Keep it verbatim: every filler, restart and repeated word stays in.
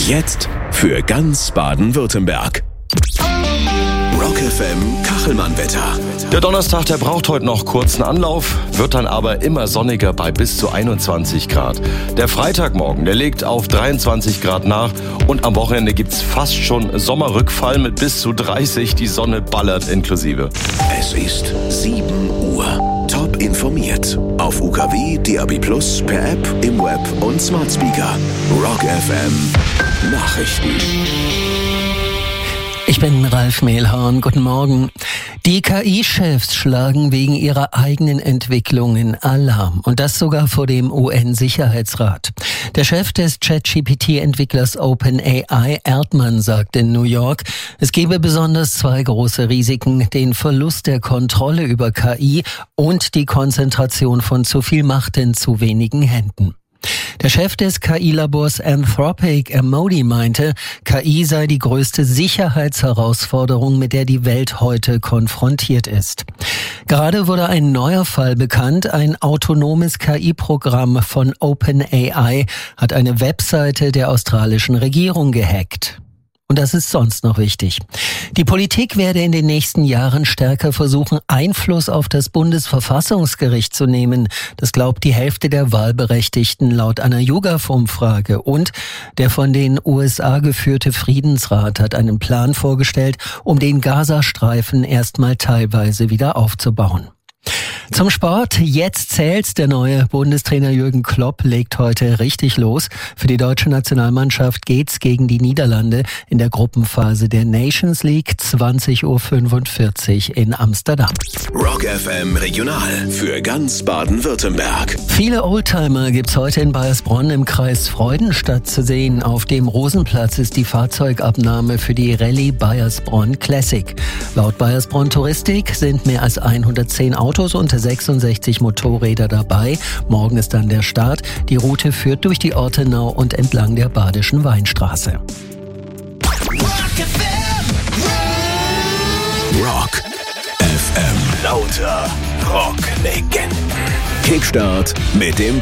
Jetzt für ganz Baden-Württemberg. Rock F M Kachelmann-Wetter. Der Donnerstag, der braucht heute noch kurzen Anlauf, wird dann aber immer sonniger bei bis zu einundzwanzig Grad. Der Freitagmorgen, der legt auf dreiundzwanzig Grad nach und am Wochenende gibt's fast schon Sommerrückfall mit bis zu dreißig. Die Sonne ballert inklusive. Es ist sieben Uhr. Top informiert. Auf U K W, D A B plus, per App, im Web und Smart Speaker. Rock F M Nachrichten. Ich bin Ralf Mehlhorn. Guten Morgen. Die K I-Chefs schlagen wegen ihrer eigenen Entwicklungen Alarm. Und das sogar vor dem U N-Sicherheitsrat. Der Chef des ChatGPT-Entwicklers OpenAI, Erdmann, sagt in New York, es gebe besonders zwei große Risiken: den Verlust der Kontrolle über K I und die Konzentration von zu viel Macht in zu wenigen Händen. Der Chef des K I-Labors Anthropic, Amody, meinte, K I sei die größte Sicherheitsherausforderung, mit der die Welt heute konfrontiert ist. Gerade wurde ein neuer Fall bekannt. Ein autonomes K I-Programm von OpenAI hat eine Webseite der australischen Regierung gehackt. Und das ist sonst noch wichtig. Die Politik werde in den nächsten Jahren stärker versuchen, Einfluss auf das Bundesverfassungsgericht zu nehmen. Das glaubt die Hälfte der Wahlberechtigten laut einer YouGov-Umfrage. Und der von den U S A geführte Friedensrat hat einen Plan vorgestellt, um den Gazastreifen erstmal teilweise wieder aufzubauen. Zum Sport. Jetzt zählt's. Der neue Bundestrainer Jürgen Klopp legt heute richtig los. Für die deutsche Nationalmannschaft geht's gegen die Niederlande in der Gruppenphase der Nations League, zwanzig Uhr fünfundvierzig in Amsterdam. Rock F M Regional für ganz Baden-Württemberg. Viele Oldtimer gibt's heute in Baiersbronn im Kreis Freudenstadt zu sehen. Auf dem Rosenplatz ist die Fahrzeugabnahme für die Rallye Baiersbronn Classic. Laut Baiersbronn Touristik sind mehr als hundertzehn Autos und sechsundsechzig Motorräder dabei. Morgen ist dann der Start. Die Route führt durch die Ortenau und entlang der Badischen Weinstraße. Rock F M. Lauter Rocklegenden. Kickstart mit dem